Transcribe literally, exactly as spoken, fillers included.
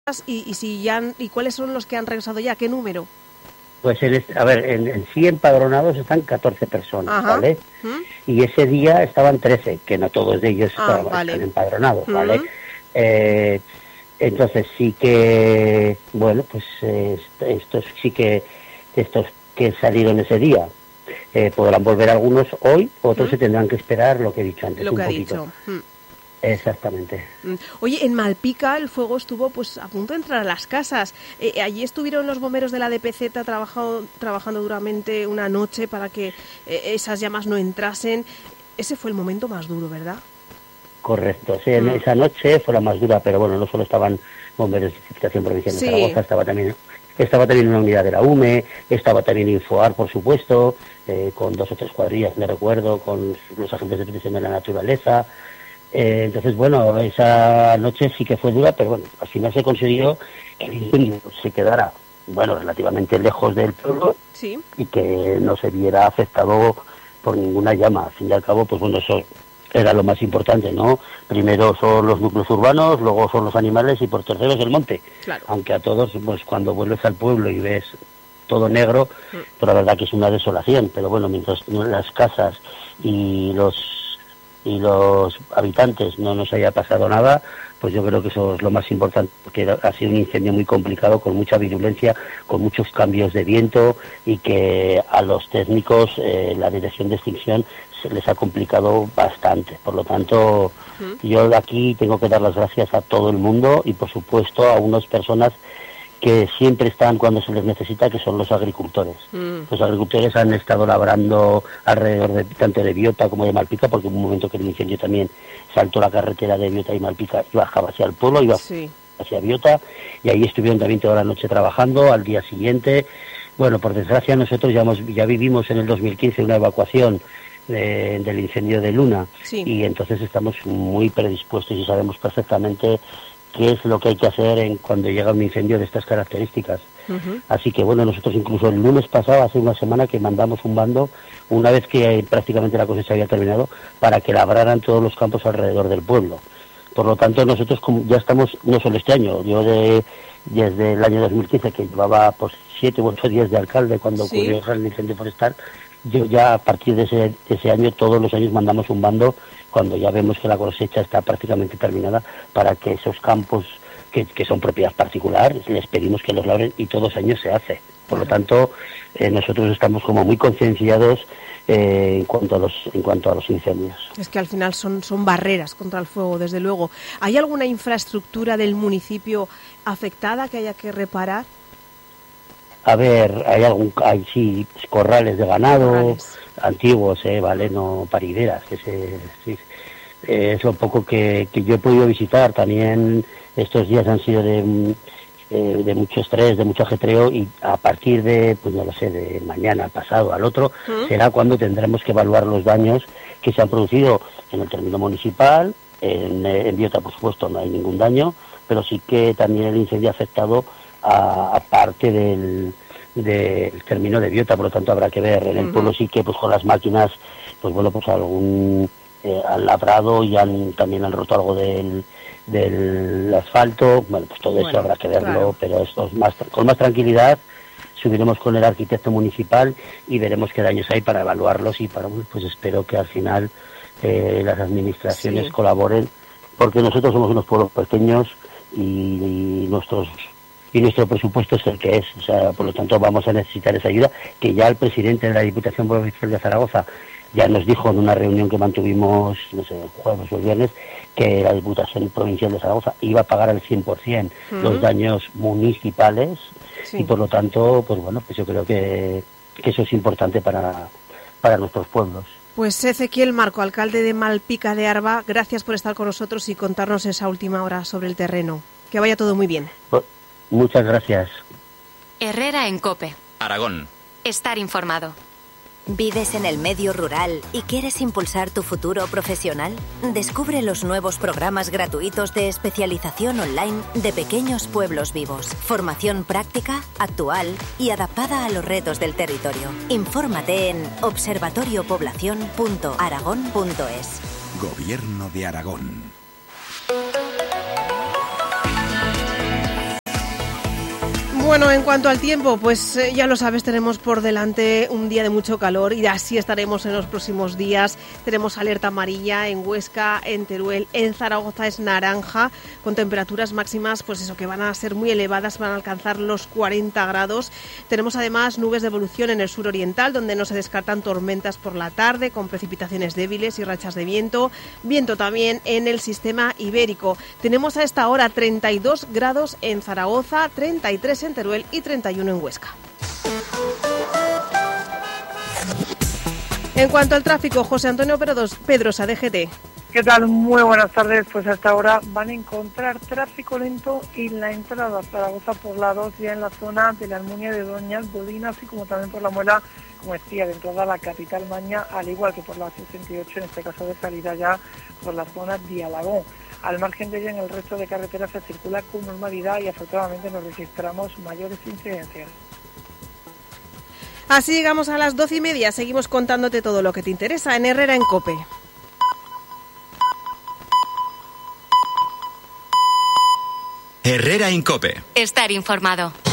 y, y si ya han, y cuáles son los que han regresado ya, ¿qué número? Pues en este, a ver, en, en sí empadronados están catorce personas, Ajá. ¿vale? ¿Mm? Y ese día estaban trece, que no todos de ellos Ah, estaban, vale. están empadronados, ¿vale? ¿Mm? Eh, entonces sí que, bueno, pues eh, estos sí que, estos que salieron ese día, eh, podrán volver algunos hoy, otros ¿Mm? se tendrán que esperar, lo que he dicho antes, Lo un que ha poquito. dicho. ¿Mm? Exactamente. Oye, en Malpica el fuego estuvo pues a punto de entrar a las casas. Eh, allí estuvieron los bomberos de la D P Z trabajado, trabajando duramente una noche para que eh, esas llamas no entrasen. Ese fue el momento más duro, ¿verdad? Correcto. Sí, en Mm. esa noche fue la más dura, pero bueno, no solo estaban bomberos de Diputación Provincial de Sí. Zaragoza, estaba también estaba también una unidad de la U M E, estaba también Infoar, por supuesto, eh, con dos o tres cuadrillas, me recuerdo, con los agentes de protección de la naturaleza. Eh, entonces, bueno, esa noche sí que fue dura, pero bueno, al final se consiguió que el incendio se quedara, bueno, relativamente lejos del pueblo. Sí. Y que no se viera afectado por ninguna llama. Al fin y al cabo, pues bueno, eso era lo más importante, ¿no? Primero son los núcleos urbanos, luego son los animales y por tercero es el monte. Claro. Aunque a todos, pues cuando vuelves al pueblo y ves todo negro, mm. pues la verdad que es una desolación. Pero bueno, mientras las casas y los y los habitantes no nos haya pasado nada, pues yo creo que eso es lo más importante, porque ha sido un incendio muy complicado, con mucha virulencia, con muchos cambios de viento y que a los técnicos eh, la dirección de extinción se les ha complicado bastante. Por lo tanto, ¿Mm? yo de aquí tengo que dar las gracias a todo el mundo y por supuesto a unas personas que siempre están cuando se les necesita, que son los agricultores. Mm. Los agricultores han estado labrando alrededor de tanto de Biota como de Malpica, porque en un momento que el incendio también saltó la carretera de Biota y Malpica y bajaba hacia el pueblo, iba sí. hacia Biota, y ahí estuvieron también toda la noche trabajando. Al día siguiente, bueno, por desgracia nosotros ya, hemos, ya vivimos en el dos mil quince una evacuación de, del incendio de Luna, sí. y entonces estamos muy predispuestos y sabemos perfectamente qué es lo que hay que hacer en cuando llega un incendio de estas características. Uh-huh. Así que bueno, nosotros incluso el lunes pasado, hace una semana, que mandamos un bando, una vez que eh, prácticamente la cosecha había terminado, para que labraran todos los campos alrededor del pueblo. Por lo tanto, nosotros como ya estamos, no solo este año, yo de, desde el año dos mil quince, que llevaba pues siete u ocho días de alcalde cuando ¿sí? ocurrió el incendio forestal, yo ya a partir de ese, de ese año, todos los años mandamos un bando cuando ya vemos que la cosecha está prácticamente terminada, para que esos campos que, que son propiedad particular, les pedimos que los labren y todos los años se hace. Por lo tanto, eh, nosotros estamos como muy concienciados eh, en cuanto a los en cuanto a los incendios. Es que al final son, son barreras contra el fuego, desde luego. ¿Hay alguna infraestructura del municipio afectada que haya que reparar? A ver, hay algún, hay sí, corrales de ganado, corrales antiguos, eh, vale, no parideras, que se, sí, eh, es lo poco que, que yo he podido visitar. También estos días han sido de, eh, de mucho estrés, de mucho ajetreo, y a partir de, pues no lo sé, de mañana, pasado, al otro, ¿Mm? será cuando tendremos que evaluar los daños que se han producido en el término municipal. En, en Biota, por supuesto, no hay ningún daño, pero sí que también el incendio ha afectado a, a parte del, del término de Biota. Por lo tanto habrá que ver. En el uh-huh. pueblo sí que pues con las máquinas, pues bueno, pues algún eh, han labrado y han también han roto algo del, del asfalto. Bueno, pues todo bueno, eso habrá que verlo, claro. pero esto es más, con más tranquilidad subiremos con el arquitecto municipal y veremos qué daños hay para evaluarlos, y para pues espero que al final eh, las administraciones sí. colaboren, porque nosotros somos unos pueblos pequeños y, y nuestros y nuestro presupuesto es el que es, o sea, por lo tanto vamos a necesitar esa ayuda, que ya el presidente de la Diputación Provincial de Zaragoza ya nos dijo en una reunión que mantuvimos, no sé, el jueves o el viernes, que la Diputación Provincial de Zaragoza iba a pagar al cien por ciento uh-huh. los daños municipales, sí. y por lo tanto, pues bueno, pues yo creo que, que eso es importante para, para nuestros pueblos. Pues Ezequiel Marco, alcalde de Malpica de Arba, gracias por estar con nosotros y contarnos esa última hora sobre el terreno. Que vaya todo muy bien. Pues, muchas gracias. Herrera en COPE. Aragón. Estar informado. ¿Vives en el medio rural y quieres impulsar tu futuro profesional? Descubre los nuevos programas gratuitos de especialización online de Pequeños Pueblos Vivos. Formación práctica, actual y adaptada a los retos del territorio. Infórmate en observatorio población punto aragón punto es. Gobierno de Aragón. Bueno, en cuanto al tiempo, pues eh, ya lo sabes, tenemos por delante un día de mucho calor y así estaremos en los próximos días. Tenemos alerta amarilla en Huesca, en Teruel, en Zaragoza es naranja, con temperaturas máximas, pues eso, que van a ser muy elevadas, van a alcanzar los cuarenta grados. Tenemos además nubes de evolución en el sur oriental, donde no se descartan tormentas por la tarde, con precipitaciones débiles y rachas de viento. Viento también en el sistema ibérico. Tenemos a esta hora treinta y dos grados en Zaragoza, treinta y tres en Teruel y treinta y uno en Huesca. En cuanto al tráfico, José Antonio Pedrosa, D G T. ¿Qué tal? Muy buenas tardes. Pues hasta ahora van a encontrar tráfico lento en la entrada a Zaragoza por la dos, ya en la zona de la Almunia de Doñas Godín, así como también por la Muela, como decía, de entrada a la capital Maña, al igual que por la sesenta y ocho, en este caso de salida ya por la zona de Alagón. Al margen de ello, en el resto de carreteras se circula con normalidad y afortunadamente no registramos mayores incidencias. Así llegamos a las doce y media. Seguimos contándote todo lo que te interesa en Herrera en COPE. Herrera en COPE. Estar informado.